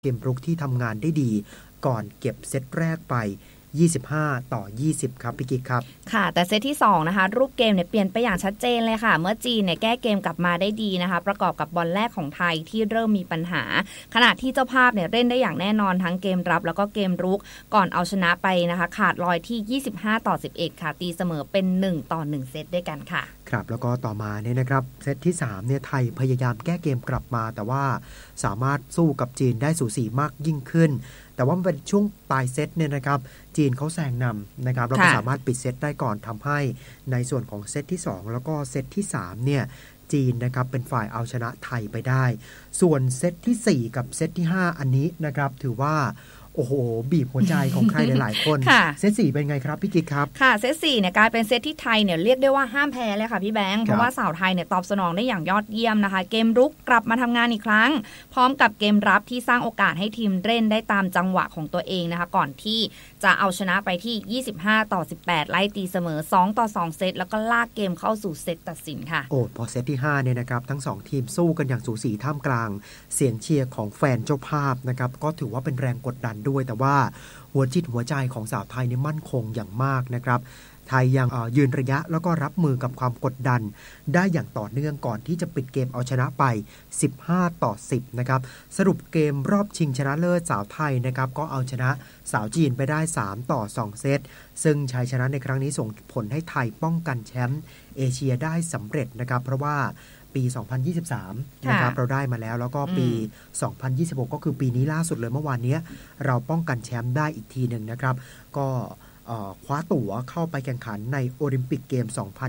เกมรุกที่ทำงานได้ดีก่อนเก็บเซตแรกไป25-20ครับพี่กิ๊กครับค่ะแต่เซตที่2นะคะรูปเกมเนี่ยเปลี่ยนไปอย่างชัดเจนเลยค่ะเมื่อจีนเนี่ยแก้เกมกลับมาได้ดีนะคะประกอบกับบอลแรกของไทยที่เริ่มมีปัญหาขณะที่เจ้าภาพเนี่ยเล่นได้อย่างแน่นอนทั้งเกมรับแล้วก็เกมรุกก่อนเอาชนะไปนะคะขาดลอยที่25-11ค่ะตีเสมอเป็น1-1เซตด้วยกันค่ะครับแล้วก็ต่อมาเนี่ยนะครับเซตที่3เนี่ยไทยพยายามแก้เกมกลับมาแต่ว่าสามารถสู้กับจีนได้สูสีมากยิ่งขึ้นแต่ว่ามันเป็นช่วงปลายเซตเนี่ยนะครับจีนเขาแซงนำนะครับแล้วก็สามารถปิดเซตได้ก่อนทำให้ในส่วนของเซตที่2แล้วก็เซตที่3เนี่ยจีนนะครับเป็นฝ่ายเอาชนะไทยไปได้ส่วนเซตที่4กับเซตที่5อันนี้นะครับถือว่าโอ้โหบีบหัวใจของใครหลายๆคนเซต4เป็นไงครับพี่กิ๊กครับค่ะเซต4เนี่ยกลายเป็นเซตที่ไทยเนี่ยเรียกได้ว่าห้ามแพ้เลยค่ะพี่แบงค์เพราะว่าสาวไทยเนี่ยตอบสนองได้อย่างยอดเยี่ยมนะคะเกมรุกกลับมาทำงานอีกครั้งพร้อมกับเกมรับที่สร้างโอกาสให้ทีมเล่นได้ตามจังหวะของตัวเองนะคะก่อนที่จะเอาชนะไปที่25-18ไล่ตีเสมอ2-2เซตแล้วก็ลากเกมเข้าสู่เซตตัดสินค่ะโอ้พอเซตที่5เนี่ยนะครับทั้ง2ทีมสู้กันอย่างสูสีท่ามกลางเสียงเชียร์ของแฟนเจ้าภาพนะครับก็ถือว่าเป็นแรงกดดันด้วยแต่ว่าหัวจิตหัวใจของสาวไทยนี่มั่นคงอย่างมากนะครับไทยยังยืนระยะแล้วก็รับมือกับความกดดันได้อย่างต่อเนื่องก่อนที่จะปิดเกมเอาชนะไป15-10นะครับสรุปเกมรอบชิงชนะเลิศสาวไทยนะครับก็เอาชนะสาวจีนไปได้3-2เซตซึ่งชัยชนะในครั้งนี้ส่งผลให้ไทยป้องกันแชมป์เอเชียได้สำเร็จนะครับเพราะว่าปี2023นะครับเราได้มาแล้วก็ปี2026ก็คือปีนี้ล่าสุดเลยเมื่อวานนี้เราป้องกันแชมป์ได้อีกทีหนึ่งนะครับก็คว้าตั๋วเข้าไปแข่งขันในโอลิมปิกเกม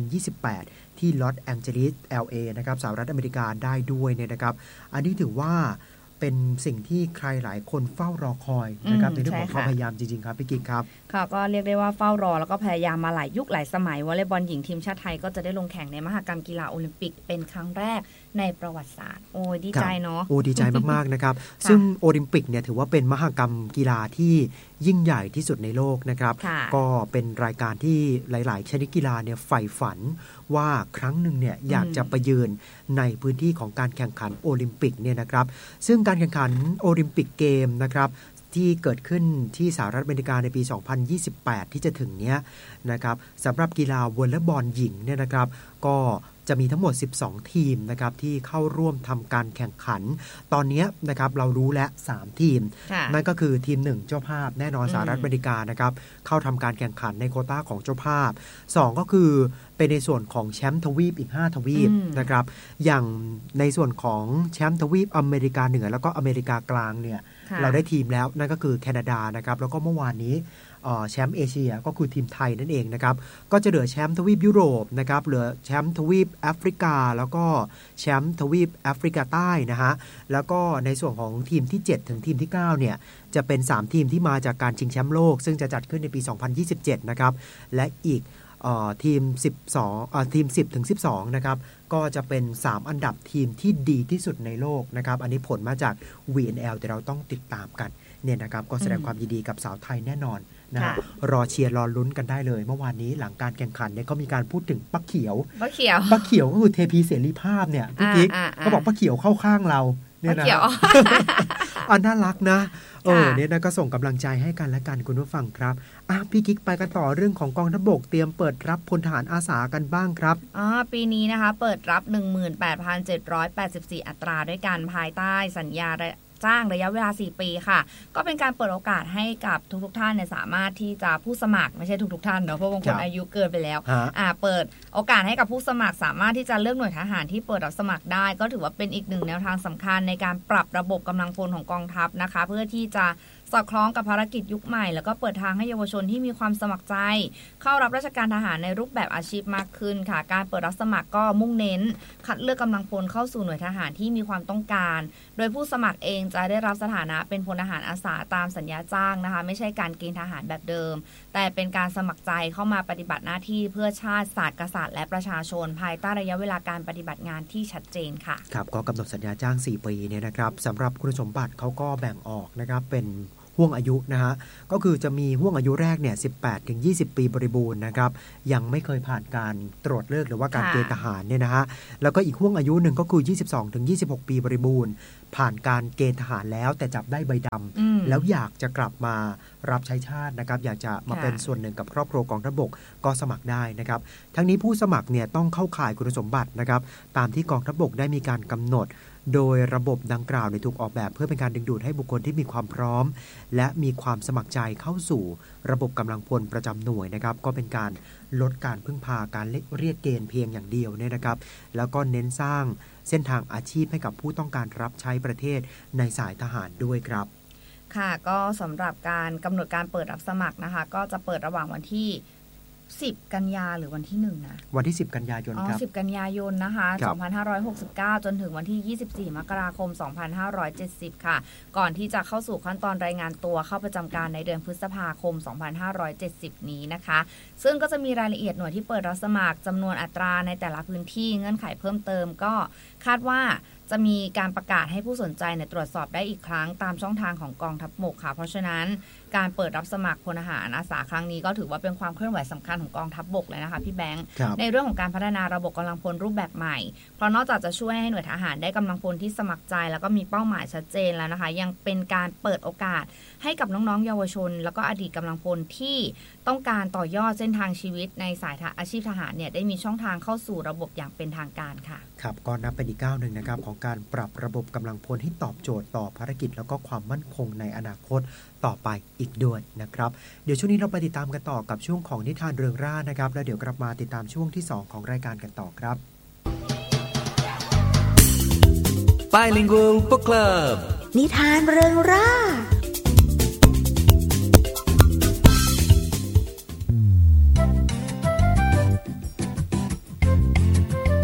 2028ที่ลอสแองเจลิส LA นะครับสหรัฐอเมริกาได้ด้วยเนี่ยนะครับอันนี้ถือว่าเป็นสิ่งที่ใครหลายคนเฝ้ารอคอยนะครับในเรื่องของความพยายามจริงๆครับพี่กิ๊กครับค่ะก็เรียกได้ว่าเฝ้ารอแล้วก็พยายามมาหลายยุคหลายสมัยวอลเลย์บอลหญิงทีมชาติไทยก็จะได้ลงแข่งในมหกรรมกีฬาโอลิมปิกเป็นครั้งแรกในประวัติศาสตร์โอ้ยดีใจเนาะโอ้ดีใจมากๆนะครับซึ่งโอลิมปิกเนี่ยถือว่าเป็นมหกรรมกีฬาที่ยิ่งใหญ่ที่สุดในโลกนะครับก็เป็นรายการที่หลายๆชนิดกีฬาเนี่ยใฝ่ฝันว่าครั้งหนึ่งเนี่ยอยากจะไปยืนในพื้นที่ของการแข่งขันโอลิมปิกเนี่ยนะครับซึ่งการแข่งขันโอลิมปิกเกมนะครับที่เกิดขึ้นที่สหรัฐอเมริกาในปี2028ที่จะถึงเนี้ยนะครับสำหรับกีฬาวอลเลย์บอลหญิงเนี่ยนะครับก็จะมีทั้งหมด12ทีมนะครับที่เข้าร่วมทำการแข่งขันตอนนี้นะครับเรารู้แล้ว3ทีมนั่นก็คือทีม1เจ้าภาพแน่นอนสหรัฐอเมริกานะครับเข้าทำการแข่งขันในโควต้าของเจ้าภาพ2ก็คือเป็นในส่วนของแชมป์ทวีปอีก5ทวีปนะครับอย่างในส่วนของแชมป์ทวีปอเมริกาเหนือแล้วก็อเมริกากลางเนี่ยเราได้ทีมแล้วนั่นก็คือแคนาดานะครับแล้วก็เมื่อวานนี้แชมป์เอเชียก็คือทีมไทยนั่นเองนะครับก็จะเหลือแชมป์ทวีปยุโรปนะครับเหลือแชมป์ทวีปแอฟริกาแล้วก็แชมป์ทวีปแอฟริกาใต้นะฮะแล้วก็ในส่วนของทีมที่7ถึงทีมที่9เนี่ยจะเป็น3ทีมที่มาจากการชิงแชมป์โลกซึ่งจะจัดขึ้นในปี2027นะครับและอีกทีม12ทีม10ถึง12นะครับก็จะเป็น3อันดับทีมที่ดีที่สุดในโลกนะครับอันนี้ผลมาจาก VNL แต่เราต้องติดตามกันเนี่ยนะครับก็แสดงความยินดีกับสาวไทยแน่นอนนะรอเชียร์รอลุ้นกันได้เลยเมื่อวานนี้หลังการแข่งขันเนี่ยก็มีการพูดถึงป้าเขียวก็คือเทพีเสรีภาพเนี่ยพี่กิ๊กเขาบอกป้าเขียวเข้าข้างเราเนี่ยนะน่ารักนะเนี่ยนะก็ส่งกำลังใจให้กันและกันคุณผู้ฟังครับพี่กิ๊กไปกันต่อเรื่องของกองทัพบกเตรียมเปิดรับพลทหารอาสากันบ้างครับปีนี้นะคะเปิดรับ 18,784 อัตราด้วยกันภายใต้สัญญาจ้างระยะเวลา4ปีค่ะก็เป็นการเปิดโอกาสให้กับทุกท่านเนี่ยสามารถที่จะผู้สมัครไม่ใช่ทุกท่านเนาะเพราะบางคนอายุเกินไปแล้วเปิดโอกาสให้กับผู้สมัครสามารถที่จะเลือกหน่วยทหารที่เปิดรับสมัครได้ก็ถือว่าเป็นอีกหนึ่งแนวทางสำคัญในการปรับระบบกำลังพลของกองทัพนะคะเพื่อที่จะสอดคล้องกับภารกิจยุคใหม่แล้วก็เปิดทางให้เยาวชนที่มีความสมัครใจเข้ารับราชการทหารในรูปแบบอาชีพมากขึ้นค่ะการเปิดรับสมัครก็มุ่งเน้นคัดเลือกกำลังพลเข้าสู่หน่วยทหารที่มีความต้องการโดยผู้สมัครเองจะได้รับสถานะเป็นพลทหารอาสาตามสัญญาจ้างนะคะไม่ใช่การเกณฑ์ทหารแบบเดิมแต่เป็นการสมัครใจเข้ามาปฏิบัติหน้าที่เพื่อชาติศาสตร์กษัตริย์และประชาชนภายใต้ระยะเวลาการปฏิบัติงานที่ชัดเจนค่ะครับก็กำหนดสัญญาจ้าง4ปีเนี่ยนะครับสำหรับคุณสมบัติเขาก็แบ่งออกนะครับเป็นหัห่วงอายุนะฮะก็คือจะมีห่วงอายุแรกเนี่ย18 ถึง 20 ปีบริบูรณ์นะครับยังไม่เคยผ่านการตรวจเลือกหรือว่าการเกณฑ์ทหารเนี่ยนะฮะแล้วก็อีกห่วงอายุหนึ่งก็คือ22 ถึง 26 ปีบริบูรณ์ผ่านการเกณฑ์ทหารแล้วแต่จับได้ใบดำแล้วอยากจะกลับมารับใช้ชาตินะครับอยากจะมาเป็นส่วนหนึ่งกับครอบครัวกองทัพบกก็สมัครได้นะครับทั้งนี้ผู้สมัครเนี่ยต้องเข้าข่ายคุณสมบัตินะครับตามที่กองทัพบกได้มีการกำหนดโดยระบบดังกล่าวถูกออกแบบเพื่อเป็นการดึงดูดให้บุคคลที่มีความพร้อมและมีความสมัครใจเข้าสู่ระบบกำลังพลประจำหน่วยนะครับก็เป็นการลดการพึ่งพาการเรียกเกณฑ์เพียงอย่างเดียวเนี่ยนะครับแล้วก็เน้นสร้างเส้นทางอาชีพให้กับผู้ต้องการรับใช้ประเทศในสายทหารด้วยครับค่ะก็สำหรับการกำหนดการเปิดรับสมัครนะคะก็จะเปิดระหว่างวันที่10 กันยาหรือวันที่1นะวันที่10 กันยายนครับ 10 กันยายนนะคะ2569จนถึงวันที่24 มกราคม 2570ค่ะก่อนที่จะเข้าสู่ขั้นตอนรายงานตัวเข้าประจำการในเดือนพฤษภาคม 2570นี้นะคะซึ่งก็จะมีรายละเอียดหน่วยที่เปิดรับสมัครจำนวนอัตราในแต่ละพื้นที่เงื่อนไขเพิ่มเติมก็คาดว่าจะมีการประกาศให้ผู้สนใจตรวจสอบได้อีกครั้งตามช่องทางของกองทัพบกค่ะเพราะฉะนั้นการเปิดรับสมัครพลทหารอาสาครั้งนี้ก็ถือว่าเป็นความเคลื่อนไหวสำคัญของกองทัพบกเลยนะคะพี่แบงค์ในเรื่องของการพัฒนาระบบกำลังพลรูปแบบใหม่เพราะนอกจากจะช่วยให้หน่วยทหารได้กำลังพลที่สมัครใจแล้วก็มีเป้าหมายชัดเจนแล้วนะคะยังเป็นการเปิดโอกาสให้กับน้องๆเยาวชนแล้วก็อดีตกำลังพลที่ต้องการต่อยอดเส้นทางชีวิตในสายอาชีพทหารเนี่ยได้มีช่องทางเข้าสู่ระบบอย่างเป็นทางการค่ะครับก็นับเป็นอีกก้าวหนึ่งนะครับของการปรับระบบกำลังพลให้ตอบโจทย์ต่อภารกิจแล้วก็ความมั่นคงในอนาคตต่อไปอีกด้วยนะครับเดี๋ยวช่วงนี้เราไปติดตามกันต่อกับช่วงของนิทานเริงร่านะครับแล้วเดี๋ยวกลับมาติดตามช่วงที่2ของรายการกันต่อครับ Bilingual Book Club นิทานเริงร่า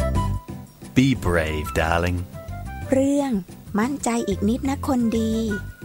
Be brave, darling. เรื่องมั่นใจอีกนิดนะคนดี